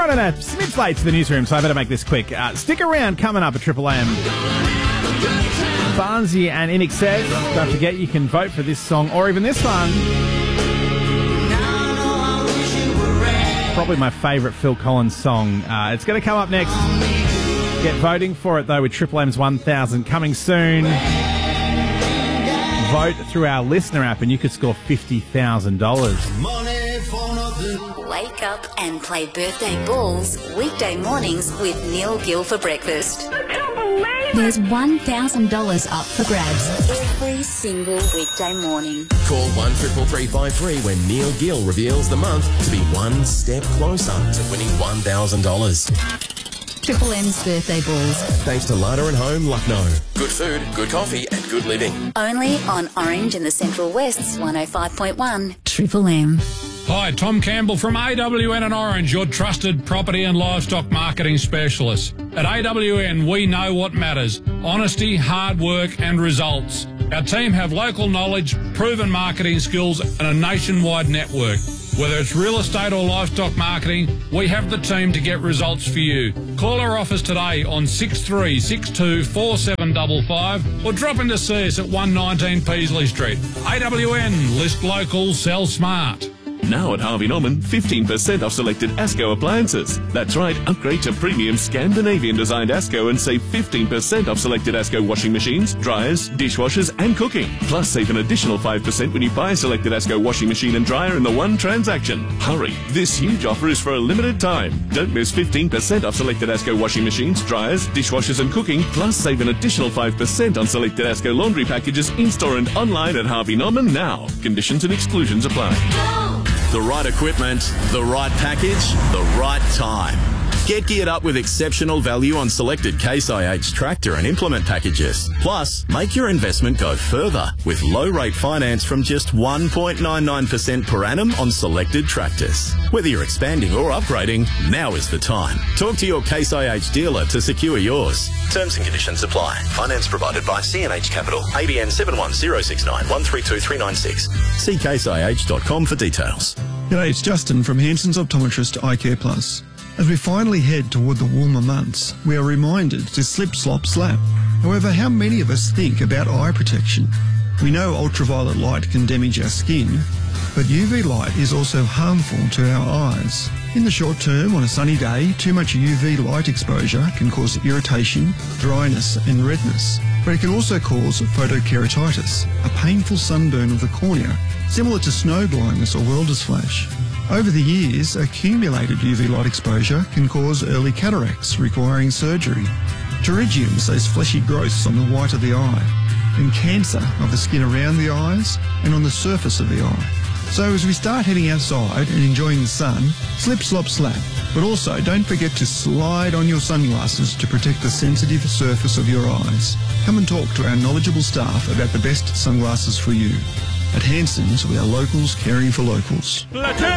running a smidge late to the newsroom, so I better make this quick. Stick around, coming up at Triple M. Barnsey and In Excess. Don't forget you can vote for this song or even this one. Probably my favourite Phil Collins song. It's going to come up next. Get voting for it, though, with Triple M's 1000 coming soon. Vote through our listener app and you could score $50,000. Wake up and play birthday balls weekday mornings with Neil Gill for breakfast. There's $1,000 up for grabs every single weekday morning. Call 133353 when Neil Gill reveals the month to be one step closer to winning $1,000. Triple M's birthday balls. Thanks to Larder and Home, Lucknow. Good food, good coffee and good living. Only on Orange and the Central West's 105.1 Triple M. Hi, Tom Campbell from AWN and Orange, your trusted property and livestock marketing specialist. At AWN, we know what matters: honesty, hard work and results. Our team have local knowledge, proven marketing skills and a nationwide network. Whether it's real estate or livestock marketing, we have the team to get results for you. Call our office today on 6362 4755 or drop in to see us at 119 Peasley Street. AWN, list local, sell smart. Now at Harvey Norman, 15% off selected ASCO appliances. That's right, upgrade to premium Scandinavian-designed ASCO and save 15% off selected ASCO washing machines, dryers, dishwashers and cooking. Plus, save an additional 5% when you buy a selected ASCO washing machine and dryer in the one transaction. Hurry, this huge offer is for a limited time. Don't miss 15% off selected ASCO washing machines, dryers, dishwashers and cooking. Plus, save an additional 5% on selected ASCO laundry packages in-store and online at Harvey Norman now. Conditions and exclusions apply. The right equipment, the right package, the right time. Get geared up with exceptional value on selected Case IH tractor and implement packages. Plus, make your investment go further with low-rate finance from just 1.99% per annum on selected tractors. Whether you're expanding or upgrading, now is the time. Talk to your Case IH dealer to secure yours. Terms and conditions apply. Finance provided by CNH Capital. ABN 71069 132396. See caseih.com for details. G'day, it's Justin from Hanson's Optometrist Eye Care Plus. As we finally head toward the warmer months, we are reminded to slip, slop, slap. However, how many of us think about eye protection? We know ultraviolet light can damage our skin, but UV light is also harmful to our eyes. In the short term, on a sunny day, too much UV light exposure can cause irritation, dryness and redness. But it can also cause photokeratitis, a painful sunburn of the cornea, similar to snow blindness or welder's flash. Over the years, accumulated UV light exposure can cause early cataracts requiring surgery, pterygiums, those fleshy growths on the white of the eye, and cancer of the skin around the eyes and on the surface of the eye. So as we start heading outside and enjoying the sun, slip, slop, slap. But also don't forget to slide on your sunglasses to protect the sensitive surface of your eyes. Come and talk to our knowledgeable staff about the best sunglasses for you. At Hanson's, we are locals caring for locals.